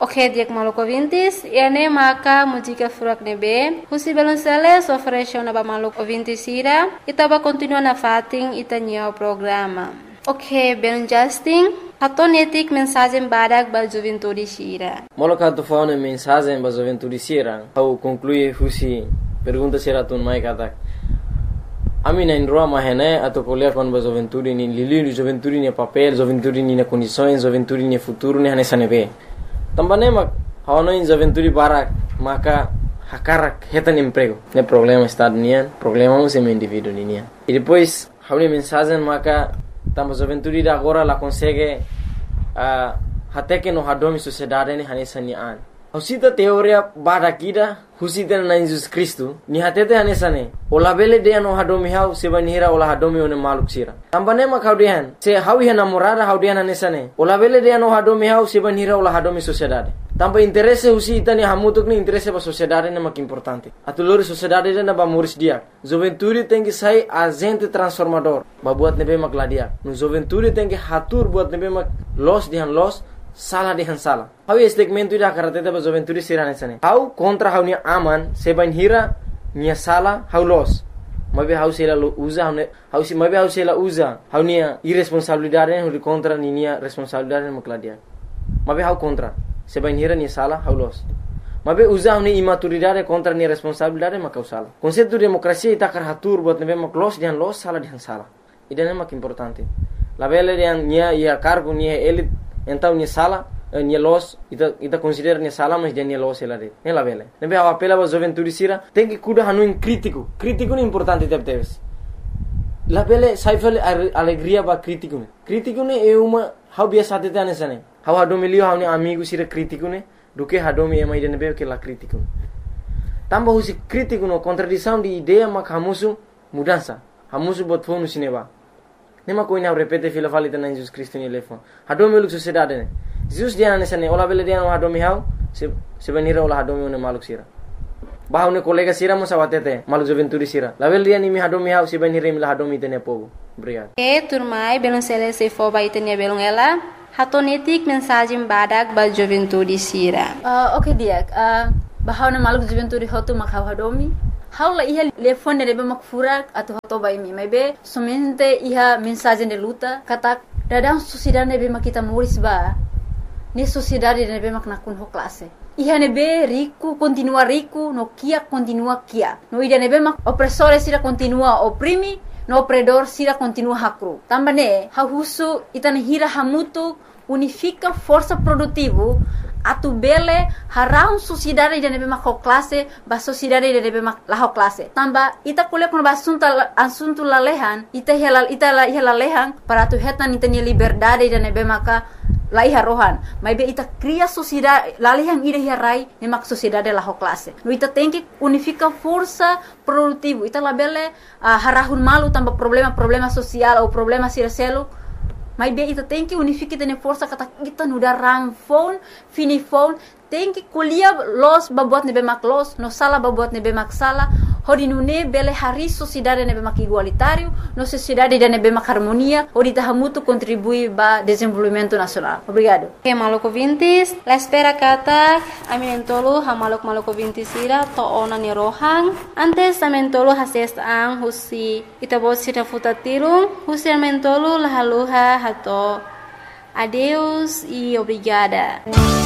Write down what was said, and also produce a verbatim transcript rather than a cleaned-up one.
Ok, diak maluco vintis, ene maka mujika furak nebe, husi belonsele sofresho na ba maluco vintis ira, itaba continua na fating itanya programa. Ok, belon Justin, haton etik mensagem badak ba juventude sira. Moloka tu faune mensagem ba juventude sira, au conclui husi pergunta sira tun mai katak. Ami na indroa mahene atau kuliah kon ba juventude ni lili juventude ni papel, juventude ni na condições, juventude ni futuro ni hanesa nebe. Também mak hawano in juventude barak maka hakarak hetan emprego. Ne problema está nian, problema um sem indivíduo nian. E depois hawni mensagem maka tamba juventude da agora la consegue uh, até que no hadomi sociedade ni hanesa nian. Husita teoria barakida husita na Jesus Cristo ni hatete hanesa ne. Ola bele de no hadomi hau sebanira ola hadomi one maluk sira. Tambane mak haudian se hawi namorada haudian hanesa ne. Ola bele de no hadomi hau sebanira ola hadomi sociedade. Tamba interesse husita ni hamutuk ni interesse ba sociedade ne mak importante. Atulori sociedade na ba muris dia. Juventude tem que sai agente transformador. Ba buat nebe mak ladia. No juventude tem que hatur buat nebe mak los dihan los salah dihan salah. Hau segmento ida karateta ba juventude sira nesane. Hau kontra hau ni aman seban hira ni salah hau los. Mabe hau sela usa hau hau si mabe hau sela usa hau ni irresponsabilidade hau kontra ni ni responsabilidade makladia. Mabe hau kontra seban hira ni salah hau los. Mabe usa hau ni imaturidade kontra ni responsabilidade makau salah. Konsepto demokrasia ita kar hatur buat nebe mak los dihan los salah dihan salah. Ida mak importante. La bele dihan nia ia cargo ni elit então ni sala ni los ita ita considera ni sala mas dia ni los ela de ela vele nebe a apela ba juventude sira tem que cuidar hanu in crítico crítico ni importante tep teves la vele saifel alegria ba crítico ne crítico ne é uma how biasa tete anesane how hadomilio how ni amigo sira crítico ne do que hadomi ema ide nebe que la crítico tamba husi crítico no contradição de ideia mak hamusu mudança hamusu bot fonu sineba nema koina repete fila falita na Jesus Cristo ni lefo hadomi uluk sociedade ne Jesus dia nesane ola bele dia no hadomi hau se se venira ola hadomi ne maluk sira bahau ne kolega sira mo sawatete maluk juventude sira la bele dia ni mi hadomi hau se venira mi la hadomi tene pogo obrigado e turmai belon sele se fo ba itene belon ela hatonetik mensagem badak ba juventude sira uh, okay dia uh, bahau ne maluk juventude hotu makau hadomi haula iha telefone de mak furak atau hoto bai mi maybe somente iha mensagem de luta kata dadang sociedade nebe mak kita muris ba ni sociedade nebe mak nakun ho classe iha nebe rico continua rico no kia continua kia no ida nebe mak opressore sira continua oprimi no opredor sira continua hakru tambane ha husu itane hira hamutu unifica força produtivo atu bele harau sociedade de nebe mak classe ba sociedade de nebe mak la classe tamba ita kule kon basunta asunto la lehan ita helal ita la hela lehan para tu hetan ita ni liberdade de nebe maka la iha rohan mai be ita cria sociedade la lehan ida hirai ne mak sociedade la classe no ita tem que unifica força produtivo ita la bele uh, harahun malu tamba problema problema social ou problema sircelo mas bem, ita tem que unificar tene força kata kita nuda rang phone, fini phone, tem que kuliah los babuat nebe mak los, no sala babuat nebe mak sala, hodi nune bele hari sociedade nebe mak igualitário, no sociedade de nebe mak harmonia, hodi tahamutu contribui ba desenvolvimento nacional. Obrigado. Que maluco vintis, la espera kata, aminentolo ha maluk maluco vintis ira to ona ni rohang, antes amentolo hases ang husi itabot sira futatirung, husi amentolo lahaluha hato. Adeus e obrigada.